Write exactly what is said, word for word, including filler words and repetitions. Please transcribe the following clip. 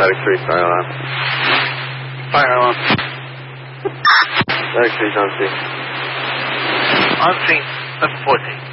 Medic three, fire alarm. Fire alarm. Medic three's on scene. On scene, seven fourteen.